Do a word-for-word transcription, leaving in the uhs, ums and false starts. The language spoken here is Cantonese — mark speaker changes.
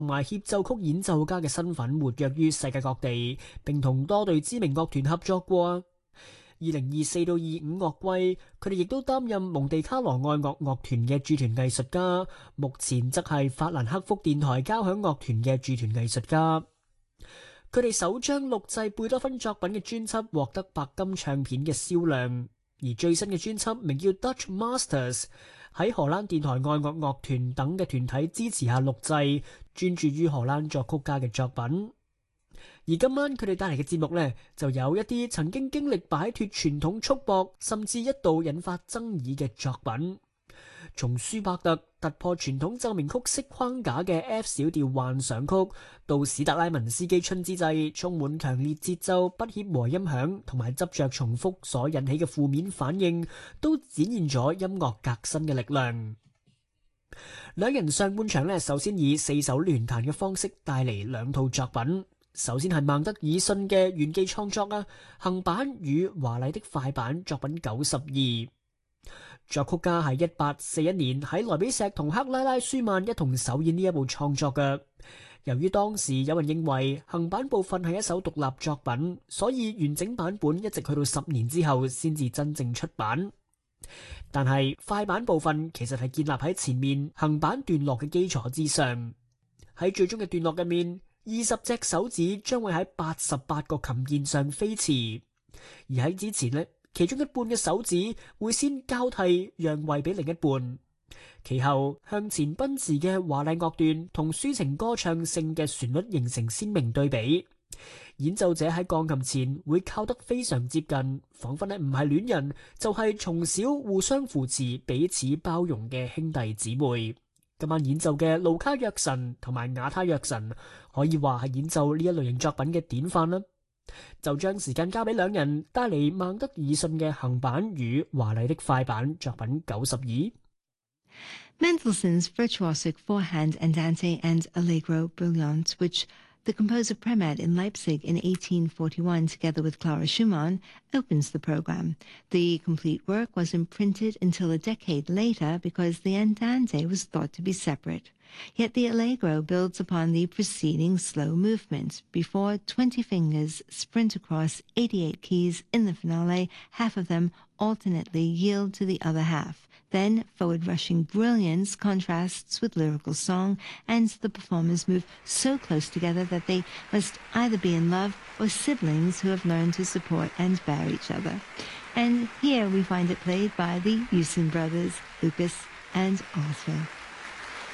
Speaker 1: 同埋協奏曲演奏家嘅身份活躍於世界各地，並同多隊知名樂團合作過。二零二四到二五樂季，佢哋亦都擔任蒙地卡羅愛樂樂團嘅駐團藝術家，目前則係法蘭克福電台交響樂團嘅駐團藝術家。佢哋首張錄製貝多芬作品嘅專輯獲得白金唱片嘅銷量，而最新嘅專輯名叫 Dutch Masters， 喺荷蘭電台愛樂樂團等嘅團體支持下錄製，專注於荷蘭作曲家嘅作品。而今晚佢哋帶嚟嘅節目呢，就有一啲曾經經歷擺脫傳統束縛，甚至一度引發爭議嘅作品。從舒伯特突破傳統奏鳴曲式框架嘅 F 小調幻想曲，到史特拉文斯基春之祭充滿強烈節奏、不協和音響同埋執着重複所引起嘅負面反應，都展現咗音樂革新嘅力量。兩人上半場呢，首先以四首聯彈嘅方式帶嚟兩套作品。首先係孟德爾遜嘅原記創作啊，行板與華麗的快板作品九十二。作曲家係一八四一年喺萊比錫同克拉拉舒曼一同首演呢一部創作嘅。由於當時有人認為行板部分係一首獨立作品，所以完整版本一直去到十年之後先至真正出版。但係快板部分其實係建立喺前面行板段落嘅基礎之上。喺最終嘅段落入面，二十隻手指將會喺八十八個琴鍵上飛馳，而喺之前呢，其中一半嘅手指會先交替讓位俾另一半，其後向前奔馳嘅華麗樂段同抒情歌唱性嘅旋律形成鮮明對比。演奏者喺鋼琴前會靠得非常接近，仿佛呢唔係戀人，就係從小互相扶持、彼此包容嘅兄弟姊妹。今晚演奏嘅盧卡約神同埋瓦他約神，可以話係演奏呢一類型作品嘅典範啦。就將時間交俾兩人，帶嚟孟德爾遜嘅行板與華麗的快板作品九十二。
Speaker 2: Mendelssohn's virtuosic four-hand Andante and Allegro Brilliant, which the composer premiered in Leipzig in eighteen forty-one together with Clara Schumann, opens the program. The complete work was imprinted until a decade later because the Andante was thought to be separate. Yet the Allegro builds upon the preceding slow movement before twenty fingers sprint across eighty-eight keys in the finale, half of them alternately yield to the other half. Then forward-rushing brilliance contrasts with lyrical song, and the performers move so close together that they must either be in love or siblings who have learned to support and bear each other. And here we find it played by the Hewson brothers, Lucas and Oliver.